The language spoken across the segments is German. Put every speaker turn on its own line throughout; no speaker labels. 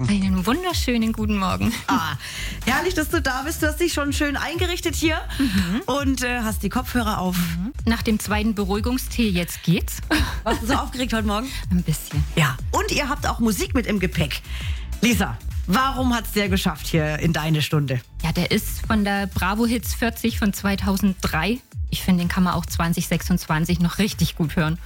Morgen.
Einen wunderschönen guten Morgen.
Herrlich, dass du da bist. Du hast dich schon schön eingerichtet hier und hast die Kopfhörer auf.
Nach dem zweiten Beruhigungstee, jetzt geht's.
Warst du so aufgeregt heute Morgen?
Ein bisschen.
Ja. Und ihr habt auch Musik mit im Gepäck. Lisa, warum hat's der geschafft hier in deine Stunde?
Ja, der ist von der Bravo Hits 40 von 2003. Ich finde, den kann man auch 2026 noch richtig gut hören.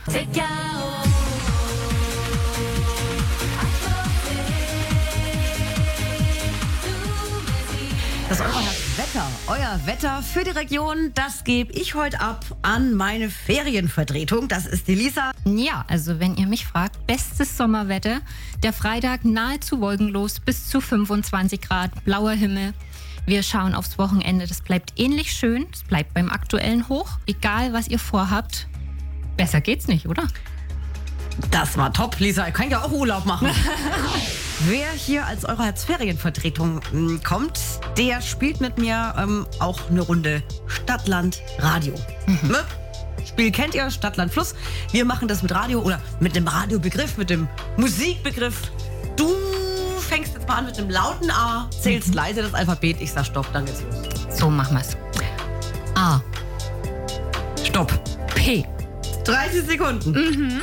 Das Wetter, euer Wetter für die Region, das gebe ich heute ab an meine Ferienvertretung. Das ist die Lisa.
Ja, also wenn ihr mich fragt, bestes Sommerwetter. Der Freitag nahezu wolkenlos, bis zu 25 Grad, blauer Himmel. Wir schauen aufs Wochenende, das bleibt ähnlich schön. Es bleibt beim aktuellen Hoch. Egal, was ihr vorhabt, besser geht's nicht, oder?
Das war top, Lisa. Ihr könnt ja auch Urlaub machen. Wer hier als eure Herzferienvertretung kommt, der spielt mit mir auch eine Runde Stadtland Radio. Ne? Spiel kennt ihr, Stadtland Fluss. Wir machen das mit Radio oder mit dem Radiobegriff, mit dem Musikbegriff. Du fängst jetzt mal an mit dem lauten A, zählst leise das Alphabet, ich sag Stopp, dann geht's los.
So machen wir's. A.
Stopp.
P.
30 Sekunden.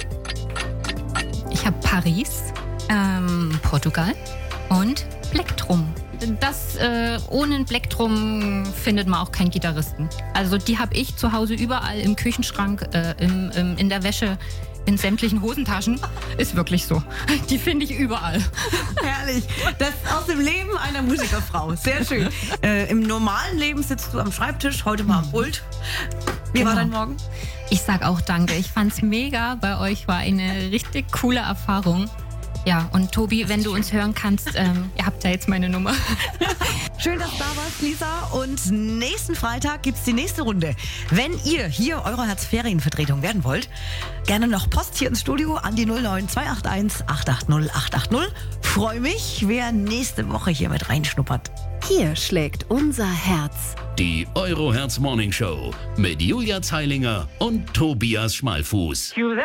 Ich habe Paris, Portugal und Plektrum. Ohne ein Plektrum findet man auch keinen Gitarristen. Also die habe ich zu Hause überall im Küchenschrank, in der Wäsche, in sämtlichen Hosentaschen. Ist wirklich so. Die finde ich überall.
Herrlich. Das ist aus dem Leben einer Musikerfrau. Sehr schön. Im normalen Leben sitzt du am Schreibtisch, heute mal am Pult. Wie war dein Morgen?
Ich sag auch danke. Ich fand's mega. Bei euch war eine richtig coole Erfahrung. Ja, und Tobi, wenn du uns hören kannst, ihr habt ja jetzt meine Nummer.
Schön, dass du da warst, Lisa. Und nächsten Freitag gibt's die nächste Runde. Wenn ihr hier eure Herzferienvertretung werden wollt, gerne noch Post hier ins Studio an die 09281 880 880. Freue mich, wer nächste Woche hier mit reinschnuppert.
Hier schlägt unser Herz.
Die Euroherz Morning Show mit Julia Zeilinger und Tobias Schmalfuß.